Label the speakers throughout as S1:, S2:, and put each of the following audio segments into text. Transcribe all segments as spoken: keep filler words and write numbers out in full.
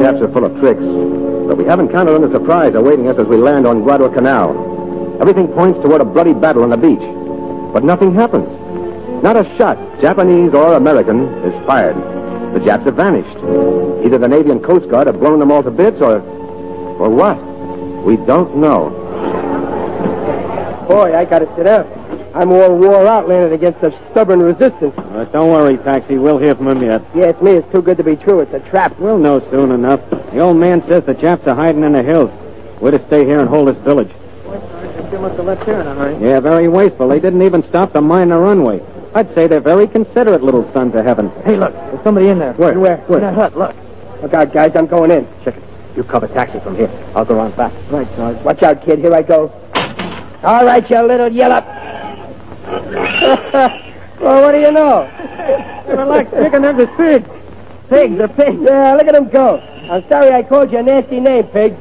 S1: Japs are full of tricks, but we haven't counted on the surprise awaiting us as we land on Guadalcanal. Everything points toward a bloody battle on the beach, but nothing happens. Not a shot, Japanese or American, is fired. The Japs have vanished. Either the Navy and Coast Guard have blown them all to bits, or... or what? We don't know.
S2: Boy, I gotta sit down. I'm all wore out landing against a stubborn resistance.
S3: Uh, don't worry, Taxi. We'll hear from him yet.
S2: Yeah, it's me. It's too good to be true. It's a trap.
S3: We'll know soon enough. The old man says the Japs are hiding in the hills. We're to stay here and hold this village.
S2: Boy, Sergeant, they must have left here in a hurry.
S3: Yeah, very wasteful. They didn't even stop to mine the runway. I'd say they're very considerate little sons of heaven.
S2: Hey, look. There's somebody in there.
S3: Where?
S2: Where?
S3: Where?
S2: In that hut. Look. Look out, guys. I'm going in.
S3: Check it. You cover Taxi from here. I'll go around back.
S2: Right, Sarge. Watch out, kid. Here I go. All right, you little yellow. Well, what do you know?
S3: Relax, chicken. Them is pigs.
S2: Pigs, they're pigs. Yeah, look at them go. I'm sorry I called you a nasty name, pig.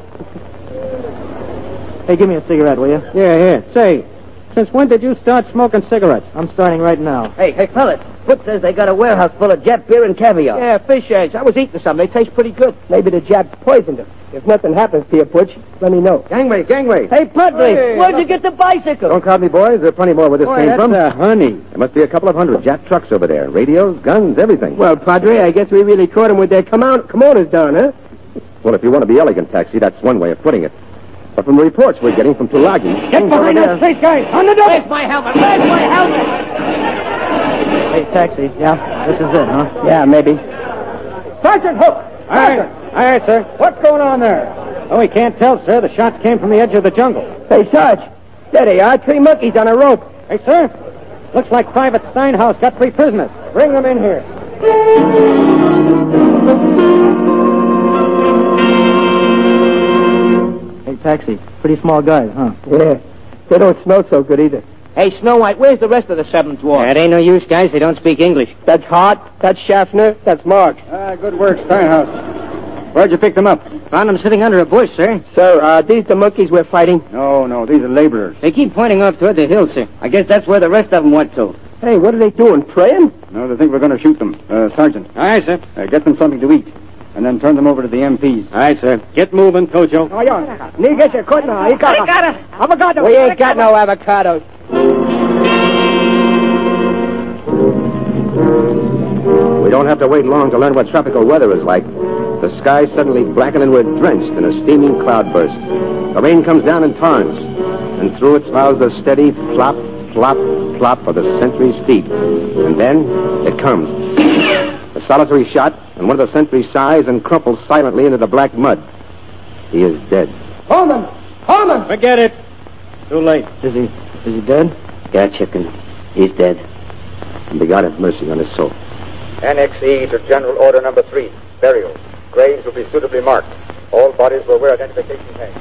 S4: Hey, give me a cigarette, will you?
S3: Yeah, here. Say, since when did you start smoking cigarettes?
S4: I'm starting right now.
S5: Hey, hey, fellas. Foot says they got a warehouse full of jet beer and caviar.
S2: Yeah, fish eggs. I was eating some. They taste pretty good. Maybe the Japs poisoned them. If nothing happens to you, Butch, let me know.
S1: Gangway, gangway.
S5: Hey, Pudley,
S2: Hey,
S5: where'd
S2: look.
S5: you get the bicycle?
S1: Don't crowd me, boys. There are plenty more where this
S3: Boy,
S1: came
S3: that's
S1: from.
S3: uh, honey.
S1: There must be a couple of hundred Jap trucks over there. Radios, guns, everything.
S2: Well, Padre, I guess we really caught them with their kimono- kimonos down, huh?
S1: Well, if you want to be elegant, Taxi, that's one way of putting it. But from the reports we're getting from Tulagi...
S3: Get behind us, please, guys. On the door.
S5: Where's my helmet? Where's my helmet?
S4: Hey, Taxi. Yeah? This is it, huh?
S2: Yeah, maybe.
S3: Sergeant Hook! Aye, aye, aye, sir. What's going on there? Oh, we can't tell, sir. The shots came from the edge of the jungle.
S2: Hey, Sarge. There they are. Three monkeys on a rope.
S3: Hey, sir. Looks like Private Steinhaus got three prisoners. Bring them in here.
S4: Hey, Taxi. Pretty small guys, huh?
S2: Yeah. They don't smell so good either.
S5: Hey, Snow White, where's the rest of the seventh war?
S3: That ain't no use, guys. They don't speak English.
S2: That's Hart. That's Schaffner. That's Marks.
S3: Ah, good work, Steinhaus. Where'd you pick them up? Found them sitting under a bush, sir.
S2: Sir, are these the monkeys we're fighting?
S3: No, no, these are laborers.
S5: They keep pointing off toward the hill, sir. I guess that's where the rest of them went to.
S2: Hey, what are they doing? Praying?
S3: No, they think we're going to shoot them. Uh, Sergeant. Aye, sir. Uh, get them something to eat, and then turn them over to the M Ps. Aye, sir. Get moving, Tojo.
S2: Oh, yeah. You get your cut now. You got
S5: I got it.
S2: avocado. We ain't got no avocados.
S1: We don't have to wait long to learn what tropical weather is like. The sky suddenly blackened and we're drenched in a steaming cloudburst. The rain comes down in torrents, and through it plows the steady plop, plop, plop of the sentry's feet. And then it comes. A solitary shot, and one of the sentries sighs and crumples silently into the black mud. He is dead.
S2: Holman! Holman!
S3: Forget it. Too late.
S4: Is he... is he dead?
S5: Yeah, chicken. He's dead.
S1: And may God have mercy on his soul.
S6: Annex E to General Order Number Three. Burial. Graves will be suitably marked. All bodies will wear identification tags.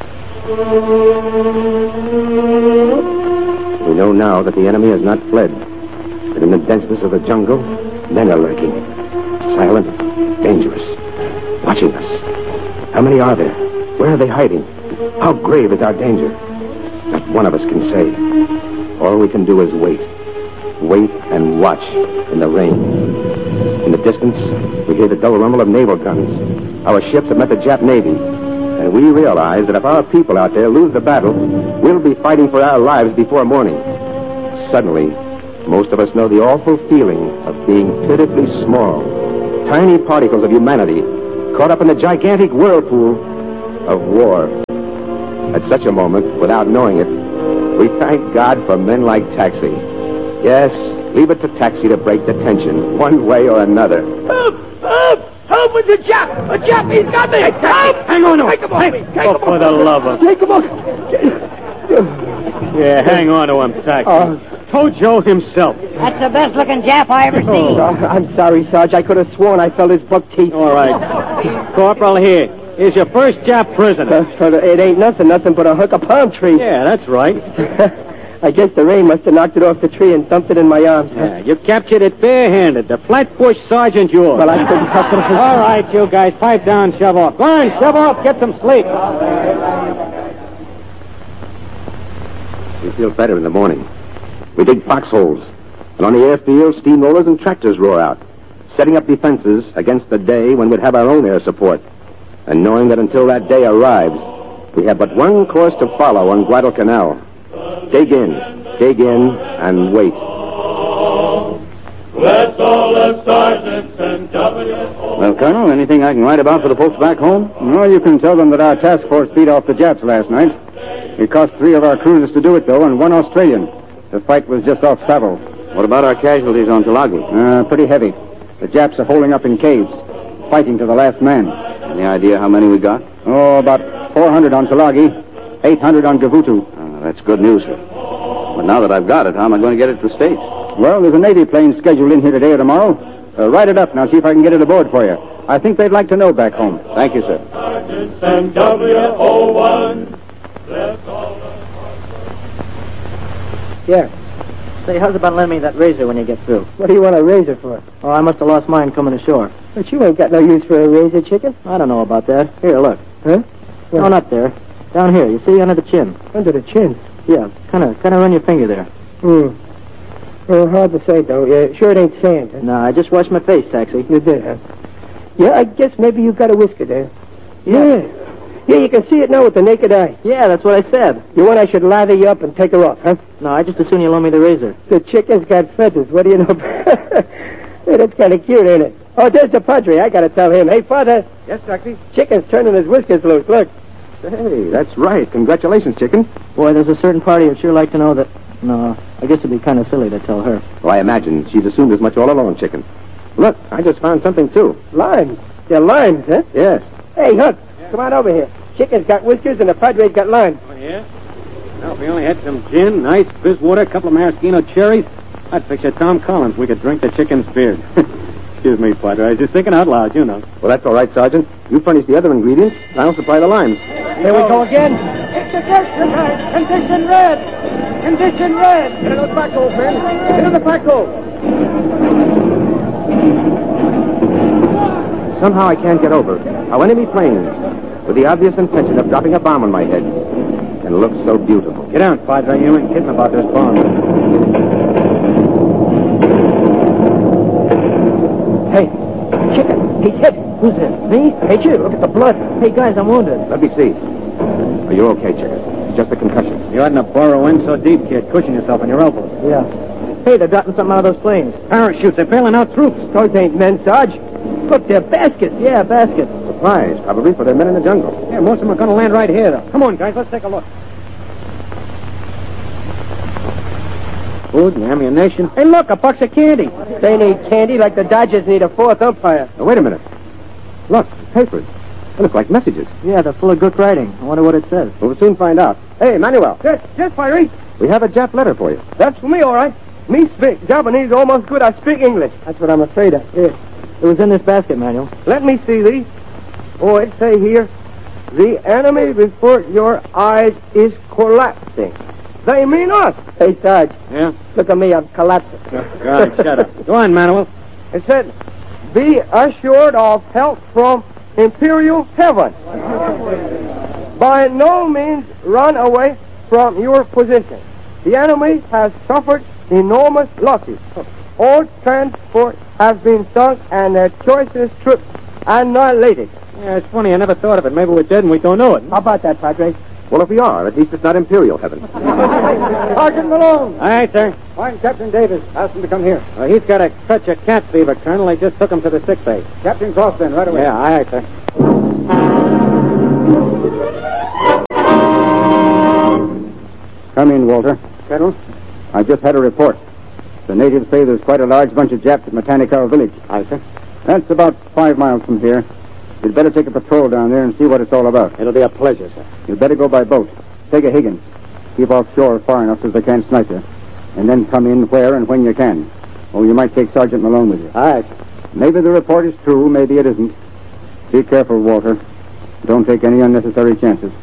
S1: We know now that the enemy has not fled. But in the denseness of the jungle, men are lurking. Silent, dangerous. Watching us. How many are there? Where are they hiding? How grave is our danger? Not one of us can say. All we can do is wait. Wait and watch in the rain. In the distance, we hear the dull rumble of naval guns. Our ships have met the Jap Navy. And we realize that if our people out there lose the battle, we'll be fighting for our lives before morning. Suddenly, most of us know the awful feeling of being pitifully small. Tiny particles of humanity caught up in the gigantic whirlpool of war. At such a moment, without knowing it, we thank God for men like Taxi. Yes, leave it to Taxi to break the tension, one way or another.
S5: Help! Help! Help with the Jap! A Jap, he's got me!
S1: Hey, Taxi,
S5: Help!
S1: hang on to him.
S5: Take him off me! Take
S3: Oh,
S5: him
S3: for
S5: off
S3: the love of...
S2: Take him off.
S3: Yeah, hang on to him, Taxi.
S2: Uh,
S3: Tojo himself.
S7: That's the best looking Jap I ever seen.
S2: Oh, I'm sorry, Sarge. I could have sworn I felt his buck teeth.
S3: All right. Corporal, here. Here's your first Jap prisoner.
S2: Uh, it ain't nothing, nothing but a hook of palm tree.
S3: Yeah, that's right.
S2: I guess the rain must have knocked it off the tree and dumped it in my arms.
S3: Yeah, you captured it barehanded. The Flatbush Sergeant yours.
S2: Well, I couldn't help it.
S3: All right, you guys, pipe down, shove off. Go on, shove off, get some sleep.
S1: We feel better in the morning. We dig foxholes, and on the airfield, steamrollers and tractors roar out, setting up defenses against the day when we'd have our own air support. And knowing that until that day arrives, we have but one course to follow on Guadalcanal. Dig in, dig in, and wait.
S8: Bless all the sergeants and W O.
S3: Well, Colonel, anything I can write about for the folks back home? No, you can tell them that our task force beat off the Japs last night. It cost three of our cruisers to do it, though, and one Australian. The fight was just off Savo. What about our casualties on Tulagi? Uh, pretty heavy. The Japs are holding up in caves, fighting to the last man. Any idea how many we got? Oh, about four hundred on Tulagi, eight hundred on Gavutu. Uh, that's good news, sir. But now that I've got it, how am I going to get it to the States? Well, there's a Navy plane scheduled in here today or tomorrow. Uh, write it up now, see if I can get it aboard for you. I think they'd like to know back home. Thank you, sir.
S8: Sergeants and W O one. Bless all the...
S4: Yeah. Say, how's about lending me that razor when you get through?
S2: What do you want a razor for?
S4: Oh, I must have lost mine coming ashore.
S2: But you ain't got no use for a razor, chicken.
S4: I don't know about that. Here, look.
S2: Huh?
S4: No, not there. Down here. You see, under the chin.
S2: Under the chin?
S4: Yeah. Kind of kind of run your finger there.
S2: Hmm. Well, hard to say, though. Yeah, sure it ain't sand, huh?
S4: No, I just washed my face, Taxi.
S2: You did, huh? Yeah, I guess maybe you got a whisker there.
S4: Yeah.
S2: yeah. Yeah, you can see it now with the naked eye.
S4: Yeah, that's what I said.
S2: You want I should lather you up and take her off, huh?
S4: No, I just as soon you loan me the razor.
S2: The chicken's got feathers. What do you know? Hey, that's kind of cute, ain't it? Oh, there's the Padre. I got to tell him. Hey, Father.
S3: Yes, Taxi?
S2: Chicken's turning his whiskers loose. Look.
S1: Hey, that's right. Congratulations, Chicken.
S4: Boy, there's a certain party who'd sure like to know that... No, I guess it'd be kind of silly to tell her.
S1: Well, I imagine she's assumed as much all along, Chicken. Look, I just found something, too.
S2: Limes. They're limes, huh?
S1: Yes.
S2: Hey, Huck, yeah. Come on over here. Chicken's got whiskers and the Padre's got limes.
S3: Oh, yeah? Well, if we only had some gin, nice fizz water, a couple of maraschino cherries, I'd picture Tom Collins. We could drink the chicken's beard. Excuse me, Padre. I was just thinking out loud, you know.
S1: Well, that's all right, Sergeant. You furnish the other ingredients, and I'll supply the limes.
S2: Here we go again.
S5: It's the Gerson line. Condition red. Condition red.
S2: Get into the back hole, Ben. Get into the back hole.
S1: Somehow I can't get over how enemy planes, with the obvious intention of dropping a bomb on my head, can look so beautiful.
S3: Get out, Padre. You ain't kidding about this bomb.
S2: Hey, Chicken, he's hit.
S4: Who's this? Me?
S2: Hey, you, look at the blood.
S4: Hey, guys, I'm wounded.
S1: Let me see. Are you okay, Chicken? It's just a concussion.
S3: You oughtn't to burrow in so deep, kid. Cushion yourself on your elbows.
S4: Yeah. Hey, they're dropping something out of those planes.
S3: Parachutes. They're bailing out troops.
S2: Those ain't men, Sarge. Look, they're baskets.
S4: Yeah, baskets.
S1: Supplies, probably, for their men in the jungle.
S3: Yeah, most of them are going to land right here, though. Come on, guys. Let's take a look. Food and ammunition. Hey, look, a box of candy.
S2: They need candy like the Dodgers need a fourth umpire.
S1: Now, wait a minute. Look, papers. They look like messages.
S4: Yeah, they're full of good writing. I wonder what it says.
S1: We'll soon find out. Hey, Manuel.
S2: Yes, yes, Pirate.
S1: We have a Jap letter for you.
S2: That's for me, all right. Me speak Japanese almost good. I speak English. That's what I'm afraid of. Here.
S4: It was in this basket, Manuel.
S2: Let me see these. Oh, it say here, the enemy before your eyes is collapsing. They mean us. Hey, Sarge.
S3: Yeah?
S2: Look at me, I'm collapsing.
S3: Oh, God, shut up. Go on, Manuel.
S2: It said, be assured of help from Imperial Heaven. By no means run away from your position. The enemy has suffered enormous losses. All transport has been sunk and their choicest troops annihilated.
S3: Yeah, it's funny. I never thought of it. Maybe we're dead and we don't know it.
S2: How about that, Padre?
S1: Well, if we are, at least it's not Imperial Heaven.
S2: Sergeant Malone.
S3: All right, sir.
S2: Find Captain Davis. Ask him to come here.
S3: Uh, he's got a touch of cat fever, Colonel. They just took him to the sick bay.
S2: Captain Cross, then, right away.
S3: Yeah, all right, sir. Come in, Walter.
S2: Colonel?
S3: I just had a report. The natives say there's quite a large bunch of Japs at Matanikau village.
S2: Aye, sir.
S3: That's about five miles from here. You'd better take a patrol down there and see what it's all about.
S2: It'll be a pleasure, sir.
S3: You'd better go by boat. Take a Higgins. Keep offshore far enough so they can't snipe you. And then come in where and when you can. Or you might take Sergeant Malone with you.
S2: All right.
S3: Maybe the report is true, maybe it isn't. Be careful, Walter. Don't take any unnecessary chances.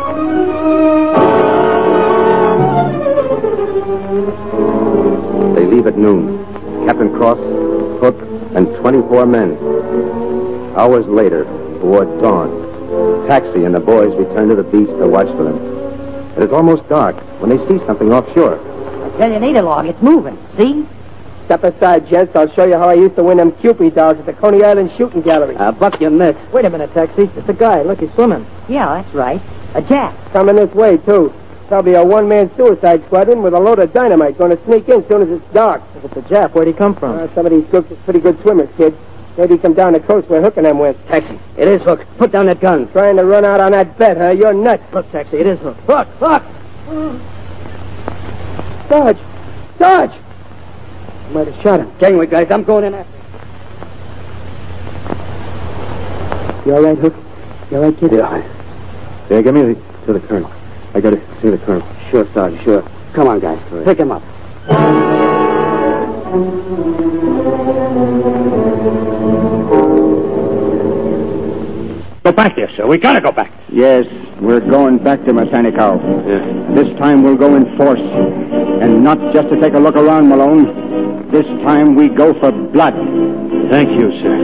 S1: They leave at noon. Captain Cross, Hook, and twenty-four men. Hours later, toward dawn, Taxi and the boys return to the beach to watch for them. It is almost dark when they see something offshore.
S7: I tell you, Nita Log, it's moving. See?
S2: Step aside, gents. I'll show you how I used to win them Cupid dolls at the Coney Island Shooting Gallery.
S4: Uh, Buck, you missed. Wait a minute, Taxi. It's a guy. Look, he's swimming.
S7: Yeah, that's right. A Jap.
S2: Coming this way, too. Probably a one-man suicide squadron with a load of dynamite going to sneak in as soon as it's dark.
S4: If it's a Jap, where'd he come from?
S2: Uh, some of these crooks are pretty good swimmers, kid. Maybe come down the coast where Hook and them went.
S4: Taxi, it is Hook. Put down that gun.
S2: Trying to run out on that bet, huh? You're nuts.
S4: Look, Taxi, it is Hook. Hook! Hook!
S2: Sarge! Sarge! I might have shot him.
S4: Gangway, guys, I'm going in after.
S2: You all right, Hook? You all right, kid?
S3: Yeah. Yeah, get me the, to the colonel. I gotta see the colonel.
S4: Sure, Sarge, sure. Come on, guys.
S3: Right.
S4: Pick him up.
S3: Go back there, sir. We gotta go back. Yes, we're going back to Matanikau. Yeah. This time we'll go in force. And not just to take a look around, Malone. This time we go for blood. Thank you, sir.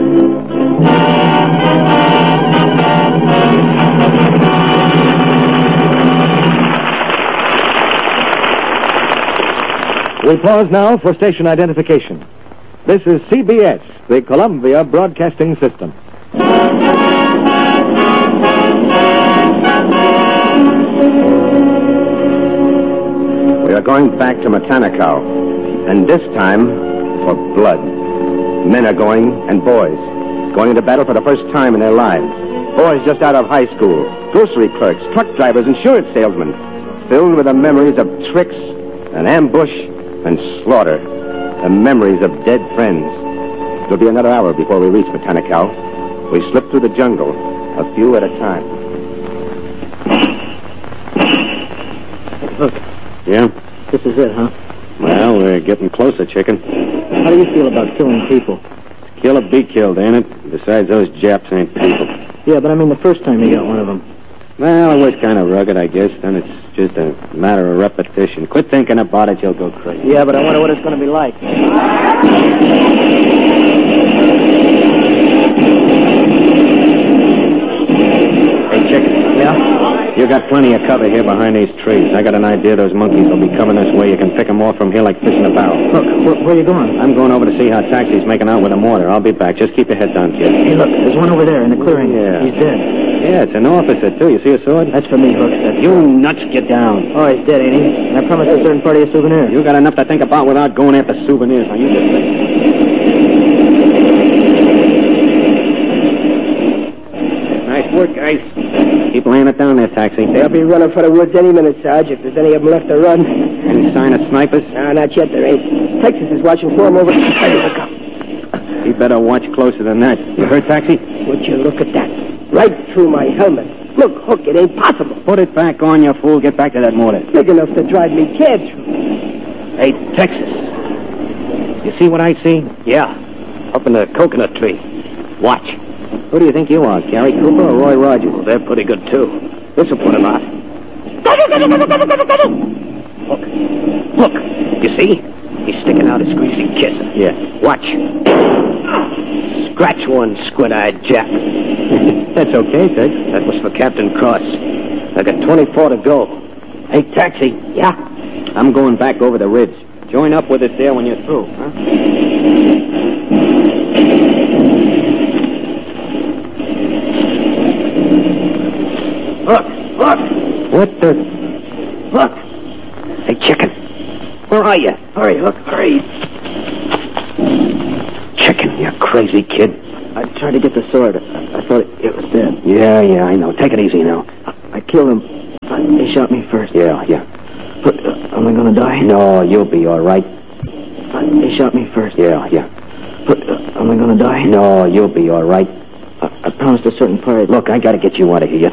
S9: We pause now for station identification. This is C B S, the Columbia Broadcasting System.
S1: We are going back to Matanikau, and this time for blood. Men are going, and boys, going into battle for the first time in their lives. Boys just out of high school, grocery clerks, truck drivers, insurance salesmen, filled with the memories of tricks and ambush and slaughter, the memories of dead friends. It'll be another hour before we reach Matanikau. We slip through the jungle, a few at a time.
S4: Look.
S3: Yeah?
S4: This is it, huh?
S3: Well, we're getting closer, chicken.
S4: How do you feel about killing people?
S3: Kill or be killed, ain't it? Besides, those Japs ain't people.
S4: Yeah, but I mean the first time you got one of them.
S3: Well, it was kind of rugged, I guess. Then it's just a matter of repetition. Quit thinking about it, you'll go crazy.
S4: Yeah, but I wonder what it's going to be like.
S3: Hey, chicken.
S4: Yeah?
S3: You got plenty of cover here behind these trees. I got an idea those monkeys will be coming this way. You can pick them off from here like fish in a barrel.
S4: Look, where, where are you going?
S3: I'm going over to see how Taxi's making out with a mortar. I'll be back. Just keep your head down, kid.
S4: Hey, look, there's one over there in the clearing.
S3: Yeah.
S4: He's dead.
S3: Yeah, it's an officer, too. You see a sword?
S4: That's for me, Hook. That's
S3: You nuts, get down.
S4: Oh, he's dead, ain't he? I promised a certain party a souvenir.
S3: You got enough to think about without going after souvenirs. Now, you just think. Nice work, guys. Keep laying it down there, Taxi.
S2: They'll be running for the woods any minute, Sarge, if there's any of them left to run.
S3: Any sign of snipers?
S2: No, not yet, there ain't. Texas is watching for them over... Look up.
S3: You better watch closer than that. You heard, Taxi?
S2: Would you look at that? Right through my helmet. Look, Hook, it ain't possible.
S3: Put it back on, you fool. Get back to that mortar.
S2: Big enough to drive me cab through.
S3: Hey, Texas. You see what I see? Yeah. Up in the coconut tree. Watch. Who do you think you are, Gary Cooper or Roy Rogers? Well, they're pretty good, too. This'll put him out. Look. Look. You see? He's sticking out his greasy kisser. Yeah. Watch. Scratch one squid-eyed Jap. That's okay, Tex. That was for Captain Cross. I got twenty-four to go. Hey, Taxi.
S2: Yeah?
S3: I'm going back over the ridge. Join up with us there when you're through, huh? Look! Look! What the... Look! Hey, chicken. Where are you? Hurry, Hook, hurry. Chicken, you crazy kid.
S4: I tried to get the sword. I, I thought it, it was dead.
S3: Yeah, yeah, I know. Take it easy now.
S4: I, I killed him. I, they shot me first.
S3: Yeah, yeah.
S4: But uh, am I going to die?
S3: No, you'll be all right.
S4: I, they shot me first.
S3: Yeah, yeah.
S4: But uh, am I going to die?
S3: No, you'll be all right.
S4: I, I promised a certain party.
S3: Look, I got to get you out of here. You're